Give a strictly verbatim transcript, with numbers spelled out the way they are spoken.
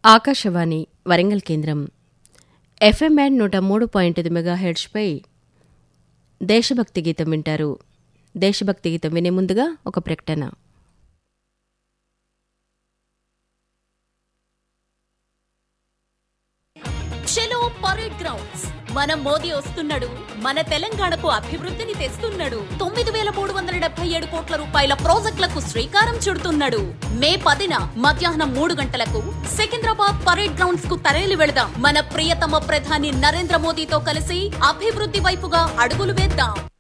ఆకాశవాణి వరంగల్ కేంద్రం FM band నూట మూడు పాయింట్ ఐదు మెగాహెర్ట్జ్పై దేశభక్తి గీతం వింటారు. దేశభక్తి గీతం వినే ముందుగా ఒక ప్రకటన. చలో పరేడ్ గ్రౌండ్స్. మన మోదీ వస్తున్నాడు, మన తెలంగాణకు అభివృద్ధిని తెస్తున్నాడు. తొమ్మిది వేల మూడు వందల డెబ్బై ఏడు కోట్ల రూపాయల ప్రాజెక్టులకు శ్రీకారం చుడుతున్నాడు. మే పదిన మధ్యాహ్నం మూడు గంటలకు సికింద్రాబాద్ పరేడ్ గ్రౌండ్స్ కు తరలి వెళదాం. మన ప్రియతమ ప్రధాని నరేంద్ర మోదీతో కలిసి అభివృద్ధి వైపుగా అడుగులు వేద్దాం.